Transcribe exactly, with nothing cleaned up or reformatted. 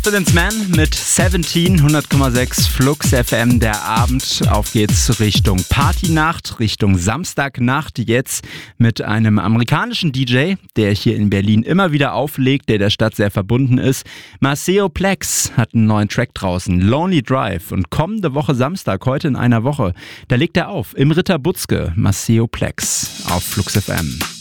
Confidence Man mit siebzehn, hundert Komma sechs Flux F M, der Abend. Auf geht's Richtung Partynacht, Richtung Samstagnacht. Jetzt mit einem amerikanischen D J, der hier in Berlin immer wieder auflegt, der der Stadt sehr verbunden ist. Maceo Plex hat einen neuen Track draußen, Lonely Drive. Und kommende Woche Samstag, heute in einer Woche, da legt er auf im Ritter Butzke. Maceo Plex auf Flux F M.